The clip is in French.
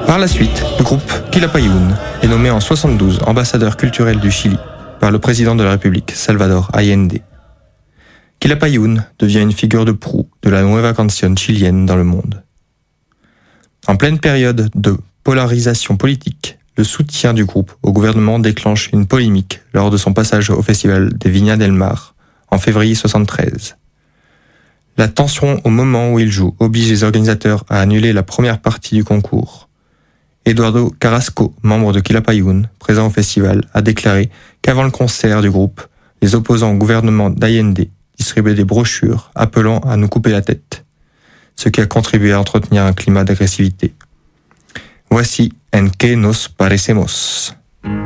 Par la suite, le groupe Quilapayún est nommé en 1972 ambassadeur culturel du Chili par le président de la République, Salvador Allende. Quilapayún devient une figure de proue de la nueva canción chilienne dans le monde. En pleine période de polarisation politique, le soutien du groupe au gouvernement déclenche une polémique lors de son passage au festival de Viña del Mar en février 1973. La tension au moment où il joue oblige les organisateurs à annuler la première partie du concours. Eduardo Carrasco, membre de Quilapayún, présent au festival, a déclaré qu'avant le concert du groupe, les opposants au gouvernement d'Allende distribuaient des brochures appelant à nous couper la tête, ce qui a contribué à entretenir un climat d'agressivité. Voici En que nos parecemos.